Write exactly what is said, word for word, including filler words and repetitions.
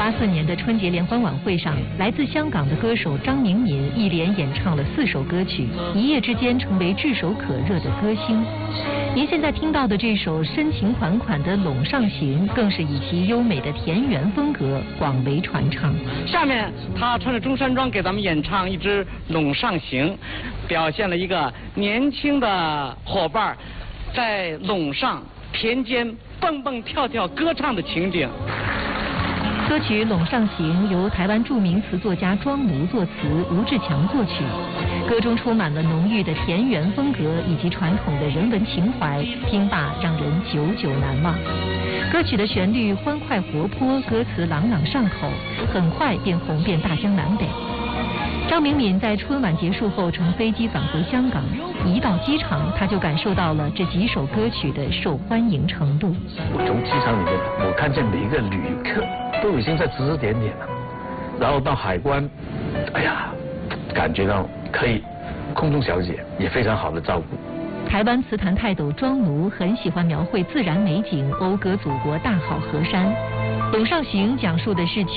八四年的春节联欢晚会上，来自香港的歌手张明敏一连演唱了四首歌曲，一夜之间成为炙手可热的歌星。您现在听到的这首深情款款的《陇上行》，更是以其优美的田园风格广为传唱。 下面他穿着中山装给咱们演唱一支《陇上行》，表现了一个年轻的伙伴在陇上田间蹦蹦跳跳歌唱的情景。 歌曲《陇上行》由台湾著名词作家庄奴作词，吴志强作曲。歌中充满了浓郁的田园风格以及传统的人文情怀，听罢让人久久难忘。歌曲的旋律欢快活泼，歌词朗朗上口，很快便红遍大江南北。张明敏在春晚结束后乘飞机返回香港，一到机场他就感受到了这几首歌曲的受欢迎程度。 我从机场里面，我看见每一个旅客都已经在指指点点了，然后到海关，哎呀，感觉到可以，空中小姐也非常好的照顾。 台湾词坛泰斗庄奴很喜欢描绘自然美景，讴歌祖国大好河山。《陇上行》讲述的是